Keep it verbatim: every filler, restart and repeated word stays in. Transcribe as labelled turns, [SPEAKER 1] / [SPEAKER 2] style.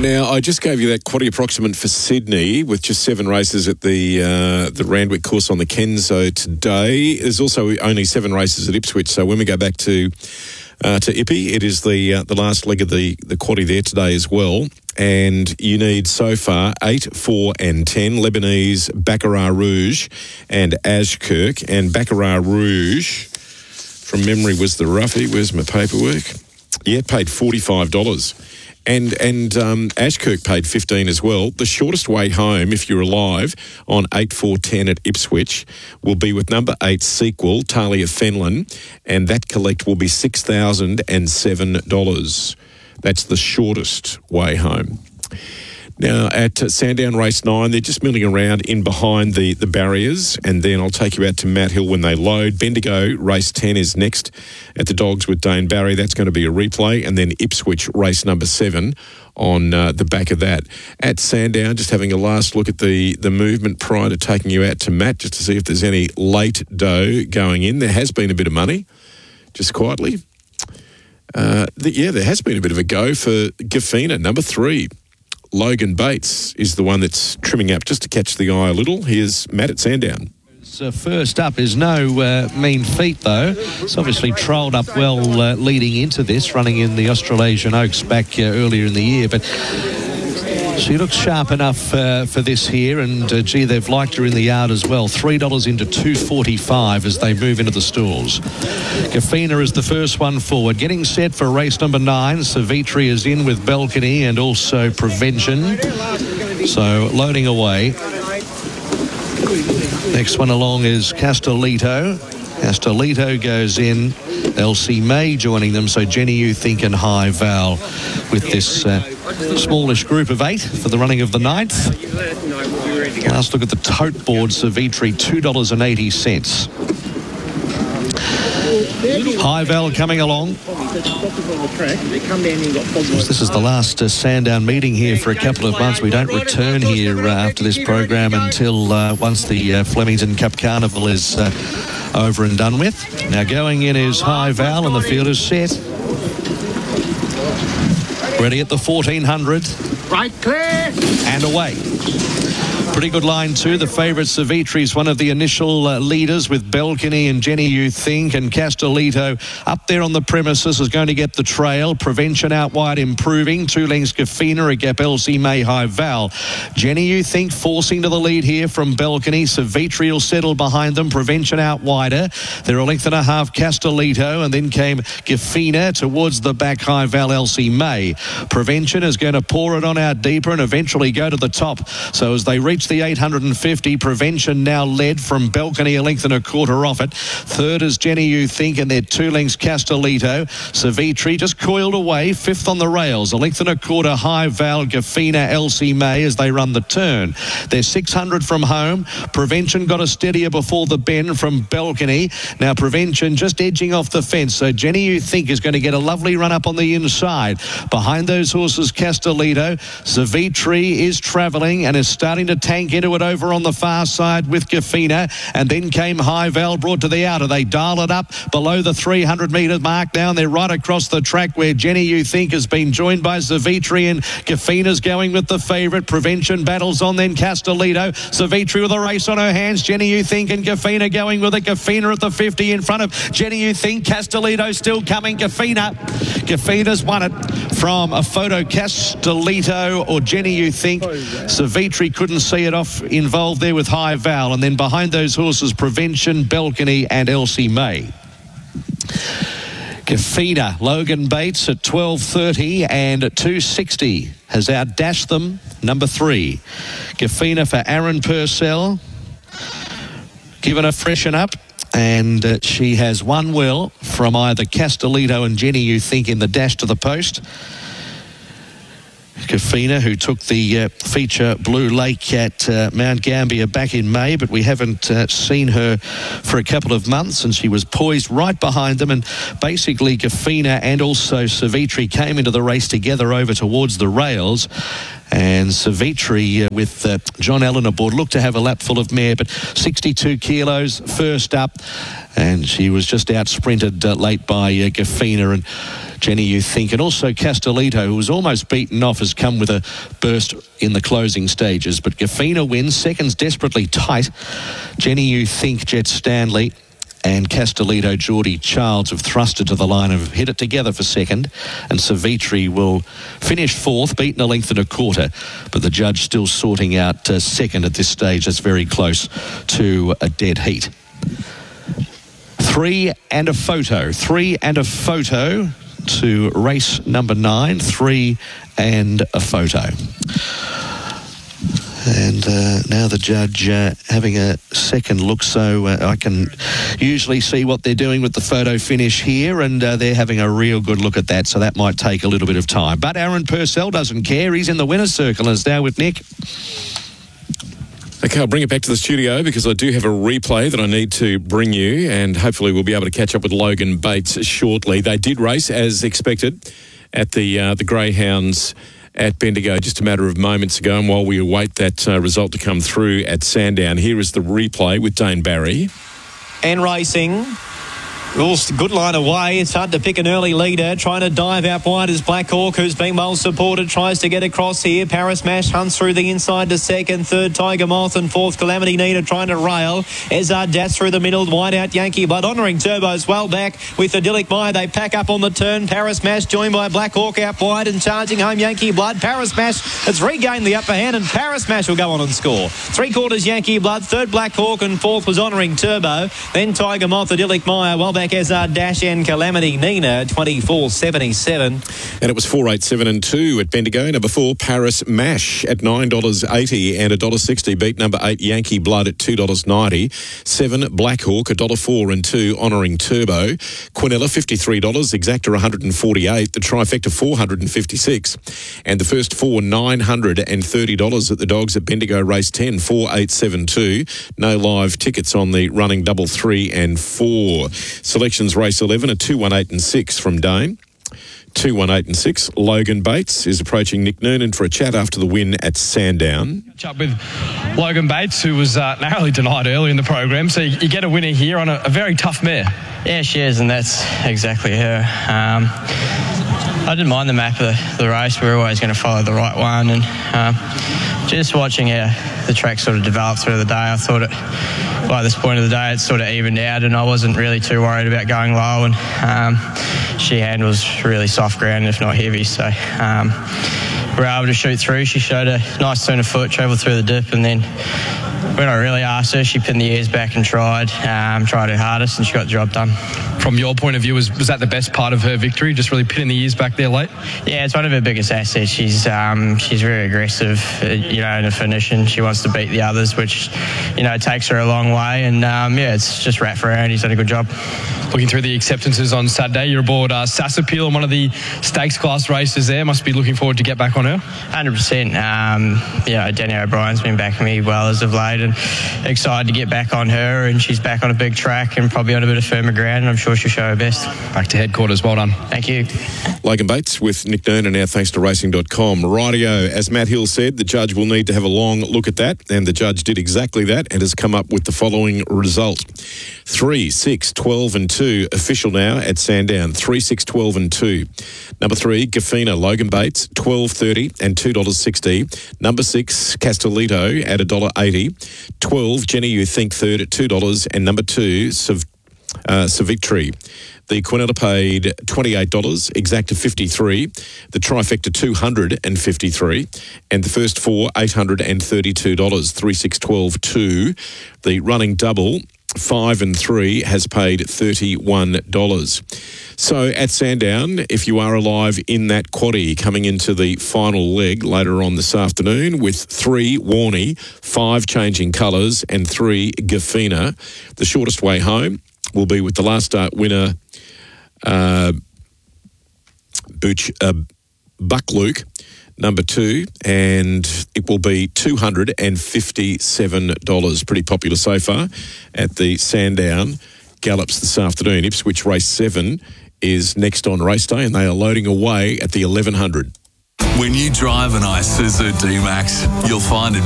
[SPEAKER 1] Now, I just gave you that quaddy approximate for Sydney with just seven races at the uh, the Randwick course on the Kenzo today. There's also only seven races at Ipswich, so when we go back to uh, to Ippy, it is the uh, the last leg of the, the quaddy there today as well. And you need so far eight, four and ten, Lebanese, Baccarat Rouge and Ashkirk. And Baccarat Rouge, from memory, was the roughie. Where's my paperwork? Yeah, it paid forty-five dollars. And and um, Ashkirk paid fifteen as well. The shortest way home, if you're alive, on eight four ten at Ipswich will be with number eight Sequel, Talia Fenlon, and that collect will be six thousand seven dollars. That's the shortest way home. Now, at uh, Sandown Race nine, they're just milling around in behind the, the barriers, and then I'll take you out to Matt Hill when they load. Bendigo Race ten is next at the Dogs with Dane Barry. That's going to be a replay, and then Ipswich Race number seven on uh, the back of that. At Sandown, just having a last look at the, the movement prior to taking you out to Matt, just to see if there's any late dough going in. There has been a bit of money, just quietly. Uh, the, yeah, there has been a bit of a go for Gafina, number three. Logan Bates is the one that's trimming up just to catch the eye a little. Here's Matt at Sandown.
[SPEAKER 2] So first up is no uh, mean feat, though. It's obviously trolled up well uh, leading into this, running in the Australasian Oaks back uh, earlier in the year. But she looks sharp enough uh, for this here, and uh, gee, they've liked her in the yard as well. three dollars into two forty-five as they move into the stalls. Gafina is the first one forward. Getting set for race number nine. Savitri is in with Balcony and also Prevention. So loading away. Next one along is Castellito. Castellito goes in. Elsie May joining them, so Jenny You Think and High Val with this uh, smallish group of eight for the running of the ninth. Last look at the tote board, Savitri, two dollars eighty. High Val coming along. This is the last uh, Sandown meeting here for a couple of months. We don't return here uh, after this program until uh, once the uh, Flemington Cup Carnival is uh, over and done with. Now going in is High Val, and the field is set. Ready at the fourteen hundred.
[SPEAKER 3] Right, clear.
[SPEAKER 2] And away. Pretty good line too. The favourite Savitri is one of the initial uh, leaders with Balcony and Jenny You Think, and Castellito up there on the premises is going to get the trail. Prevention out wide improving. Two lengths Gafina, a gap Elsie May, High Val. Jenny You Think forcing to the lead here from Balcony. Savitri will settle behind them. Prevention out wider. They're a length and a half Castellito, and then came Gafina towards the back. High Val, Elsie May. Prevention is going to pour it on out deeper and eventually go to the top. So as they reach the eight hundred fifty, Prevention now led from Balcony, a length and a quarter off it. Third is Jenny You Think, and they're two lengths Castellito. Savitri just coiled away, fifth on the rails, a length and a quarter. High Val, Gafina, Elsie May as they run the turn. They're six hundred from home. Prevention got a steadier before the bend from Balcony. Now Prevention just edging off the fence, so Jenny You Think is going to get a lovely run up on the inside. Behind those horses, Castellito. Savitri is travelling and is starting to tank into it over on the far side with Gafina, and then came High Val, brought to the outer. They dial it up below the three hundred metre mark now, and they're right across the track where Jenny You Think has been joined by Savitri, and Gafina's going with the favourite. Prevention battles on, then Castellito. Savitri with a race on her hands. Jenny You Think and Gafina going with it. Gafina at the fifty in front of Jenny You Think. Castellito still coming. Gafina. Gafina's won it from a photo. Castellito or Jenny You Think. Savitri couldn't see it off, involved there with High Val, and then behind those horses, Prevention, Balcony and Elsie May. Gafina, Logan Bates at twelve thirty and at two sixty has outdashed them. Number three, Gafina for Aaron Purcell, given a freshen up, and uh, she has won well from either Castellito and Jenny You Think in the dash to the post. Gafina, who took the uh, feature Blue Lake at uh, Mount Gambier back in May, but we haven't uh, seen her for a couple of months, and she was poised right behind them, and basically Gafina and also Savitri came into the race together over towards the rails. And Savitri uh, with uh, John Allen aboard looked to have a lap full of mare, but sixty-two kilos first up, and she was just out sprinted uh, late by uh, Gafina, and Jenny You Think, and also Castellito, who was almost beaten off, has come with a burst in the closing stages. But Gafina wins, seconds desperately tight. Jenny You Think, Jet Stanley, and Castellito, Geordie Childs have thrusted to the line and have hit it together for second. And Savitri will finish fourth, beaten a length and a quarter. But the judge still sorting out uh, second at this stage. That's very close to a dead heat. Three and a photo. Three and a photo to race number nine. Three and a photo. And uh, now the judge uh, having a second look, so uh, I can usually see what they're doing with the photo finish here, and uh, they're having a real good look at that, so that might take a little bit of time. But Aaron Purcell doesn't care. He's in the winner's circle and is now with Nick.
[SPEAKER 1] Okay, I'll bring it back to the studio because I do have a replay that I need to bring you, and hopefully we'll be able to catch up with Logan Bates shortly. They did race as expected at the uh, the Greyhounds at Bendigo just a matter of moments ago, and while we await that uh, result to come through at Sandown, here is the replay with Dane Barry.
[SPEAKER 3] And racing. Good line away. It's hard to pick an early leader. Trying to dive out wide is Black Hawk, who's been well supported. Tries to get across here. Paris Mash hunts through the inside to second. Third, Tiger Moth. And fourth, Calamity Nina trying to rail. Ezard Das through the middle. Wide out Yankee Blood. Honouring Turbos well back with Idyllic Maya. They pack up on the turn. Paris Mash joined by Black Hawk out wide and charging home Yankee Blood. Paris Mash has regained the upper hand, and Paris Mash will go on and score. Three quarters Yankee Blood. Third, Black Hawk. And fourth was Honouring Turbo. Then Tiger Moth, Idyllic Maya. Well back Ezard Dash and Calamity Nina, twenty-four seventy-seven.
[SPEAKER 1] And it was four eight seven and two at Bendigo. Number four, Paris Mash at nine dollars eighty and one dollar sixty. Beat number eight, Yankee Blood at two dollars ninety. Seven, Black Hawk, one dollar four and two, Honouring Turbo. Quinella, fifty-three dollars. Exacta, one hundred forty-eight. The trifecta, four hundred fifty-six. And the first four, nine hundred thirty dollars at the Dogs at Bendigo race ten, four eight seven two. No live tickets on the running double three and four. Selections race eleven, a two one eight and six from Dane. two one eight and six. Logan Bates is approaching Nick Noonan for a chat after the win at Sandown.
[SPEAKER 4] Catch up with Logan Bates, who was uh, narrowly denied early in the program. So you, you get a winner here on a, a very tough mare.
[SPEAKER 5] Yeah, she is, and that's exactly her. Um, I didn't mind the map of the, the race. We were always going to follow the right one, and um, just watching how the track sort of developed through the day, I thought it, by this point of the day, it's sort of evened out, and I wasn't really too worried about going low. And um, she handles really soft ground, if not heavy, so um, we were able to shoot through. She showed a nice turn of foot, travelled through the dip, and then when I really asked her, she pinned the ears back and tried, um, tried her hardest, and she got the job done.
[SPEAKER 4] From your point of view, was, was that the best part of her victory, just really pinning the ears back there late?
[SPEAKER 5] Yeah, it's one of her biggest assets. She's um, she's very aggressive, uh, you know, in a finish, and she wants to beat the others, which, you know, takes her a long way. And um, yeah, it's just rat for her, and he's done a good job.
[SPEAKER 4] Looking through the acceptances on Saturday, you're aboard uh, Sassapeel in one of the stakes class races there. Must be looking forward to get back on her.
[SPEAKER 5] one hundred percent. Um, you know, Danny O'Brien's been backing me well as of late, and excited to get back on her, and she's back on a big track and probably on a bit of firmer ground, and I'm sure she'll show her best.
[SPEAKER 4] Back to headquarters. Well done.
[SPEAKER 5] Thank you.
[SPEAKER 1] Logan Bates with Nick Noonan, now thanks to racing dot com. Rightio, as Matt Hill said, the judge will need to have a long look at that, and the judge did exactly that and has come up with the following result. three, six, twelve and two, official now at Sandown. three, six, twelve and two. Number three, Gafina, Logan Bates, twelve thirty and two dollars sixty. Number six, Castellito at one dollar eighty. twelve, Jenny You Think, third at two dollars. And number two, Sav- uh, Savitri. The Quinella paid twenty-eight dollars, Exacta fifty-three dollars, the trifecta two hundred fifty-three dollars, and the first four, eight hundred thirty-two dollars, three, six, twelve, two. The running double, five and three, has paid thirty-one dollars. So at Sandown, if you are alive in that quaddie coming into the final leg later on this afternoon with three Warney, five changing colours and three Gafina, the shortest way home will be with the last start winner, uh, Butch, uh, Buck Luke, number two, and it will be two hundred fifty-seven dollars. Pretty popular so far at the Sandown Gallops this afternoon. Ipswich race seven is next on race day, and they are loading away at the eleven hundred.
[SPEAKER 6] When you drive an Isuzu D-Max, you'll find it